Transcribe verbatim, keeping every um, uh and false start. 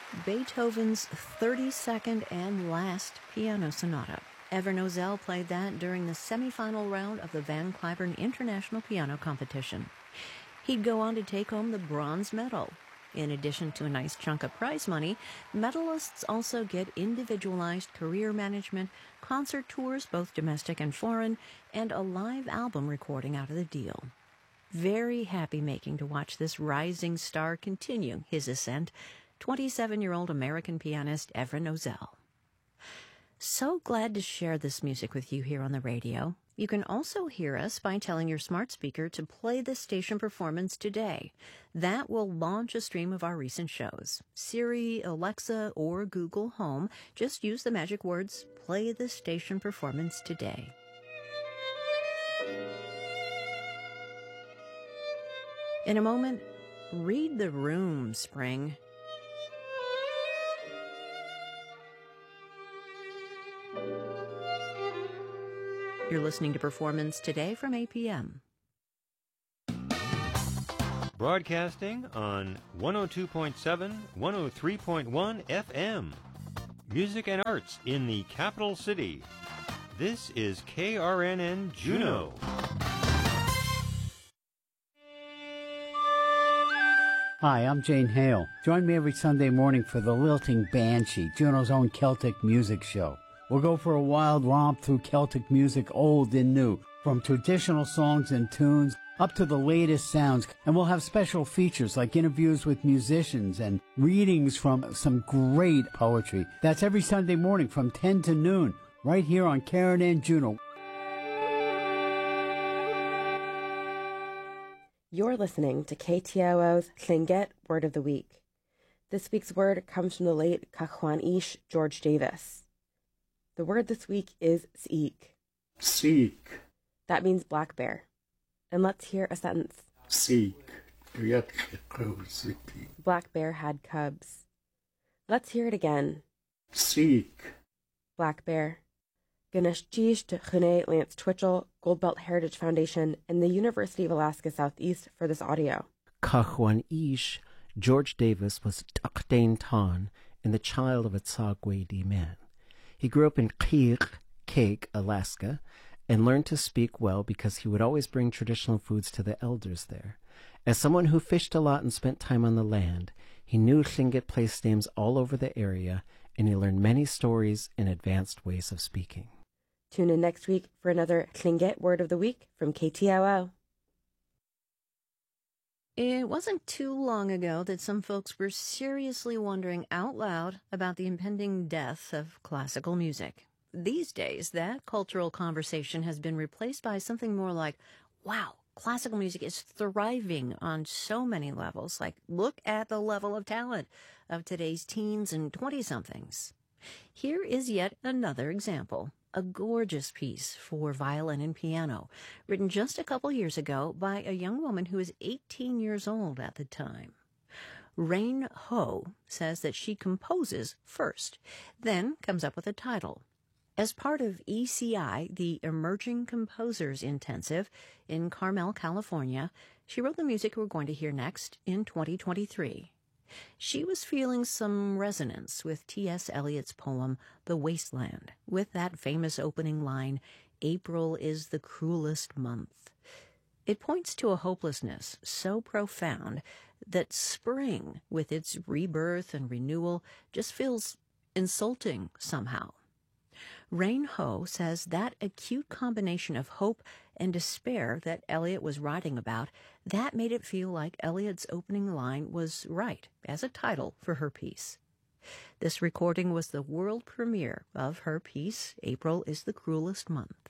Beethoven's thirty-second and last piano sonata. Ever Nozell played that during the semifinal round of the Van Cliburn International Piano Competition. He'd go on to take home the bronze medal. In addition to a nice chunk of prize money, medalists also get individualized career management, concert tours, both domestic and foreign, and a live album recording out of the deal. Very happy-making to watch this rising star continue his ascent, twenty-seven-year-old American pianist Evra Nozell. So glad to share this music with you here on the radio. You can also hear us by telling your smart speaker to play the station performance today. That will launch a stream of our recent shows. Siri, Alexa, or Google Home, just use the magic words, play the station performance today. In a moment, read the room, Spring. You're listening to Performance Today from A P M. Broadcasting on one oh two point seven, one oh three point one F M. Music and arts in the capital city. This is K R N N Juneau. Hi, I'm Jane Hale. Join me every Sunday morning for the Lilting Banshee, Juneau's own Celtic music show. We'll go for a wild romp through Celtic music, old and new, from traditional songs and tunes up to the latest sounds. And we'll have special features like interviews with musicians and readings from some great poetry. That's every Sunday morning from ten to noon, right here on K R N N Juneau. You're listening to K T O O's Llingit Word of the Week. This week's word comes from the late Cachwan Ish George Davis. The word this week is seek. Seek. That means black bear. And let's hear a sentence. Seek. Black bear had cubs. Let's hear it again. Seek. Black bear. Ganesh Jish to Chune Lance Twitchell, Goldbelt Heritage Foundation, and the University of Alaska Southeast for this audio. Cachwan Ish George Davis was Dakdain Tan and the child of a Tsagwedi man. He grew up in Kik, Kake, Alaska, and learned to speak well because he would always bring traditional foods to the elders there. As someone who fished a lot and spent time on the land, he knew Tlingit place names all over the area, and he learned many stories and advanced ways of speaking. Tune in next week for another Tlingit Word of the Week from K T O O. It wasn't too long ago that some folks were seriously wondering out loud about the impending death of classical music. These days, that cultural conversation has been replaced by something more like, wow, classical music is thriving on so many levels. Like, look at the level of talent of today's teens and twenty-somethings. Here is yet another example. A gorgeous piece for violin and piano, written just a couple years ago by a young woman who was eighteen years old at the time. Rain Ho says that she composes first, then comes up with a title. As part of E C I, the Emerging Composers Intensive in Carmel, California, she wrote the music we're going to hear next in twenty twenty-three. She was feeling some resonance with T S Eliot's poem, The Wasteland, with that famous opening line, April is the cruelest month. It points to a hopelessness so profound that spring, with its rebirth and renewal, just feels insulting somehow. Rain Ho says that acute combination of hope and despair that Eliot was writing about, that made it feel like Eliot's opening line was right as a title for her piece. This recording was the world premiere of her piece, April is the Cruelest Month.